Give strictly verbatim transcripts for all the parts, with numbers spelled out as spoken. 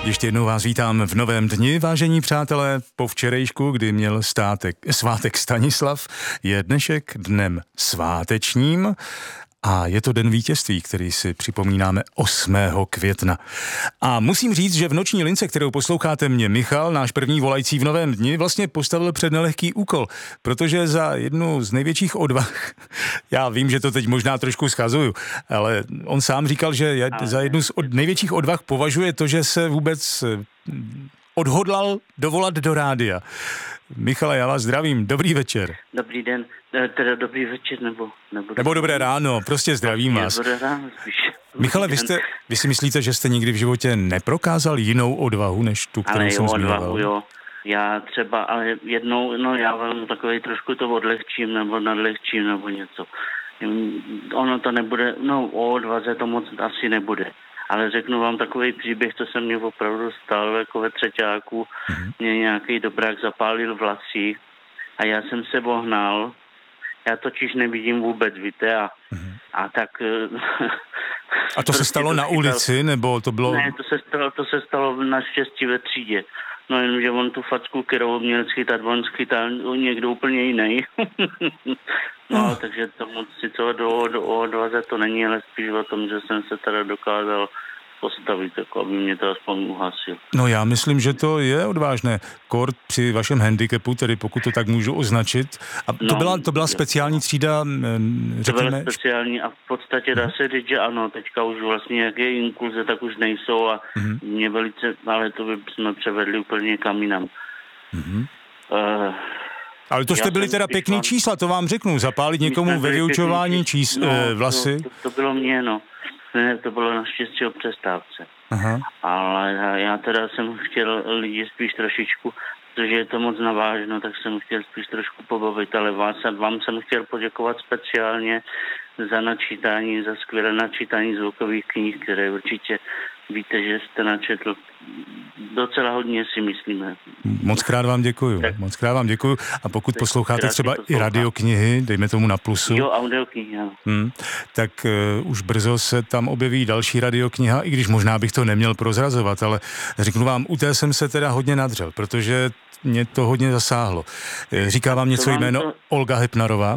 Ještě jednou vás vítám v novém dni, vážení přátelé. Po včerejšku, kdy měl státek, svátek Stanislav, je dnešek dnem svátečním a je to den vítězství, který si připomínáme osmého května. A musím říct, že v noční lince, kterou posloucháte, mě Michal, náš první volající v novém dni, vlastně postavil před nelehký úkol, protože za jednu z největších odvah, já vím, že to teď možná trošku schazuju, ale on sám říkal, že za jednu z od největších odvah považuje to, že se vůbec odhodlal dovolat do rádia. Michale, já vás zdravím, dobrý večer. Dobrý den, teda dobrý večer, nebo... Nebo, nebo dobré ráno, prostě zdravím vás. Dobré ráno spíš. Michale, vy, jste, vy si myslíte, že jste nikdy v životě neprokázal jinou odvahu, než tu, kterou ale jsem jo, zmiňoval? odvahu, jo. Já třeba, ale jednou, no já vám takovej trošku to odlehčím, nebo nadlehčím, nebo něco. Ono to nebude, no o odvaze to moc asi nebude. Ale řeknu vám takový příběh, co se mě opravdu stalo, jako ve třeťáku. Mm-hmm. Mě nějaký dobrák zapálil vlasy a já jsem se vohnal. Já totiž nevidím vůbec, víte, a, mm-hmm. a tak... A to se stalo to na chytal. Ulici, nebo to bylo... Ne, to se stalo, to se stalo naštěstí ve třídě. No jenomže on tu facku, kterou měl schytat, on schytal někdo úplně jiný. No, oh. takže to moc sice do, do odvaze to není, ale spíš o tom, že jsem se teda dokázal postavit, jako aby mě to aspoň uhasil. No já myslím, že to je odvážné. Kort při vašem handicapu, tedy pokud to tak můžu označit. A to, no, byla, to byla speciální třída, řekněme... To byla speciální a v podstatě dá se říct, že ano, teďka už vlastně jaké inkluze, tak už nejsou a mm-hmm. mě velice, ale to by jsme převedli úplně kam jinam. Mm-hmm. Uh, Ale to jste byli teda pěkný vám... čísla, to vám řeknu. Zapálit někomu ve vyučování čís... no, eh, vlasy? To, to, to bylo mě, no. Ne, to bylo naštěstí o přestávce. Aha. Ale já teda jsem chtěl lidi spíš trošičku, protože je to moc navážno, tak jsem chtěl spíš trošku pobavit, ale vás, vám jsem chtěl poděkovat speciálně za načítání, za skvělé načítání zvukových knih, které určitě víte, že jste načetl docela hodně, si myslíme. Moc krát vám děkuju, tak, moc krát vám děkuju. A pokud posloucháte třeba i radioknihy, dejme tomu na Plusu. Jo, audioknihy, jo. Hmm, tak uh, už brzo se tam objeví další radiokniha, i když možná bych to neměl prozrazovat, ale řeknu vám, u té jsem se teda hodně nadřel, protože mě to hodně zasáhlo. Říká vám něco vám jméno to... Olga Hepnarová?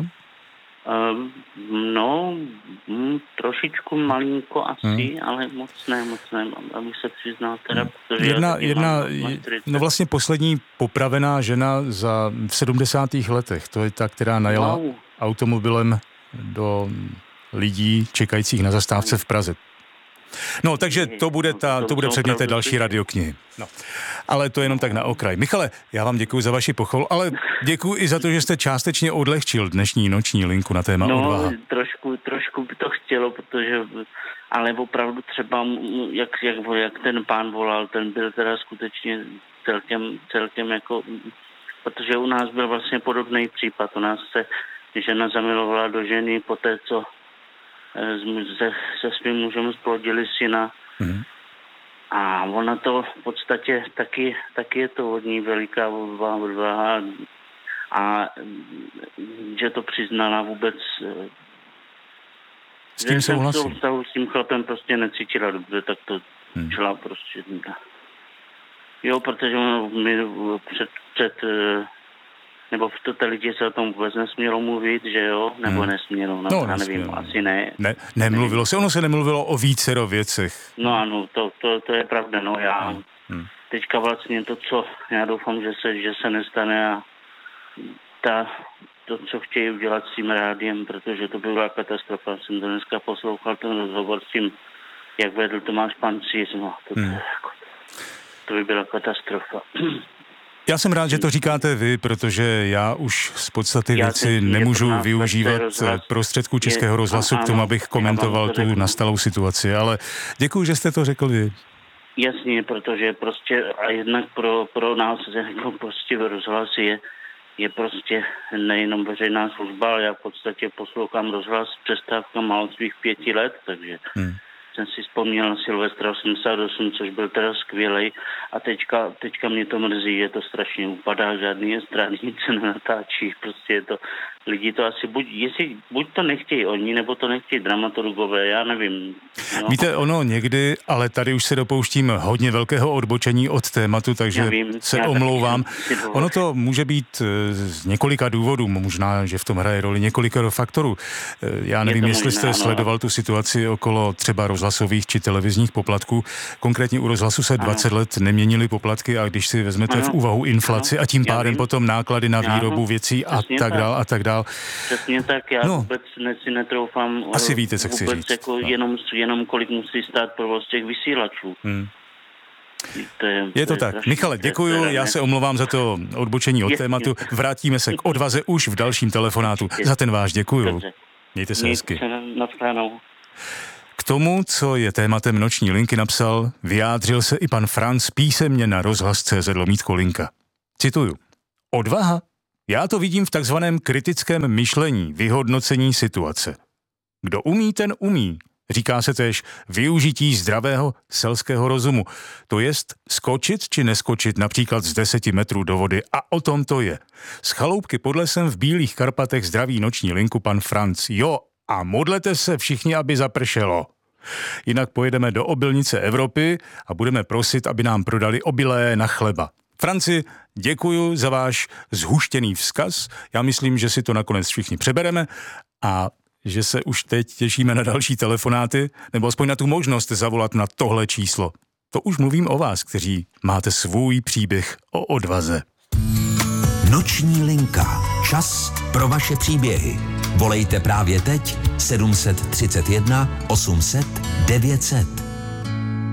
Uh, no, hm, trošičku malinko asi, hmm. ale moc ne, moc ne, abych se přiznal teda, protože jedna, jedna, no vlastně poslední popravená žena za v sedmdesátých letech, to je ta, která najela wow. automobilem do lidí čekajících na zastávce v Praze. No, takže to bude, ta, to bude předmět té další radioknihy. No. Ale to jenom tak na okraj. Michale, já vám děkuji za vaši pochvalu, ale děkuji i za to, že jste částečně odlehčil dnešní noční linku na téma no, odvaha. No, trošku, trošku by to chtělo, protože, ale opravdu třeba, jak, jak, jak ten pán volal, ten byl teda skutečně celkem, celkem jako, protože u nás byl vlastně podobný případ. U nás se žena zamilovala do ženy po té, co se, se svým mužem splodili syna. Mm. A ona to v podstatě taky, taky je to od ní veliká odvaha a že to přiznala vůbec. S tím souhlasím. S tím chlapem prostě necítila dobře, tak to mm. šla prostě. Jo, protože mi před, před nebo v té lidi se o tom vůbec nesmělo mluvit, že jo? Nebo hmm. nesmělo, no, no já nevím, asi ne. ne. Nemluvilo se, ono se nemluvilo o vícero věcech. No ano, to, to, to je pravda, no já hmm. teďka vlastně to, co já doufám, že se, že se nestane a ta, to, co chtějí udělat s tím rádiem, protože to byla katastrofa, jsem to dneska poslouchal ten rozhovor s tím, jak vedl Tomáš Pancíř, no, to, hmm. to, to by byla katastrofa. Já jsem rád, že to říkáte vy, protože já už z podstaty věci nemůžu využívat prostředků Českého rozhlasu k tomu, abych komentoval tu nastalou situaci, ale děkuji, že jste to řekl vy. Jasně, protože prostě a jednak pro, pro nás jako prostě rozhlas je, je prostě nejenom veřejná služba, ale já v podstatě poslouchám rozhlas s přestávkama od svých pěti let, takže hmm. jsem si vzpomněl na Silvestra osmdesát osm, což byl teda skvělej a teďka, teďka mě to mrzí, je to strašně upadá, žádný estrádní nic se nenatáčí, prostě je to, lidi to asi buď, jestli, buď to nechtějí oni, nebo to nechtějí dramaturgové, já nevím. No. Víte, ono někdy, ale tady už se dopouštím hodně velkého odbočení od tématu, takže vím, se omlouvám. Ono to může být z několika důvodů, možná, že v tom hraje roli několika faktorů. Já nevím, jestli jste možná, sledoval ano. tu situaci okolo třeba rozhlasových či televizních poplatků. Konkrétně u rozhlasu se ano. dvacet let neměnily poplatky a když si vezmete ano. v úvahu inflaci ano. a tím pádem potom náklady na výrobu ano. věcí a tak dál a tak dál. Přesně tak, já no. vůbec ne, si netroufám asi víte, co chci říct. Jako no. jenom, jenom kolik musí stát provoz těch vysílačů. Hmm. To je, je to, to tak. Michale, děkuju, já se omlouvám za to odbočení od tématu. Vrátíme se k odvaze už v dalším telefonátu. Za ten váš děkuju. Dobře. Mějte se hezky. K tomu, co je tématem noční linky, napsal, vyjádřil se i pan Franc písemně na rozhlas tečka cé zet lomítko linka. Cituju. Odvaha? Já to vidím v takzvaném kritickém myšlení, vyhodnocení situace. Kdo umí, ten umí. Říká se též využití zdravého selského rozumu. To jest skočit či neskočit například z deseti metrů do vody a o tom to je. Z chaloupky pod lesem v Bílých Karpatech zdraví noční linku pan Franc. Jo, a modlete se všichni, aby zapršelo. Jinak pojedeme do obilnice Evropy a budeme prosit, aby nám prodali obilé na chleba. Franci, děkuju za váš zhuštěný vzkaz. Já myslím, že si to nakonec všichni přebereme a že se už teď těšíme na další telefonáty, nebo aspoň na tu možnost zavolat na tohle číslo. To už mluvím o vás, kteří máte svůj příběh o odvaze. Noční linka. Čas pro vaše příběhy. Volejte právě teď sedm set třicet jedna osm set devět set.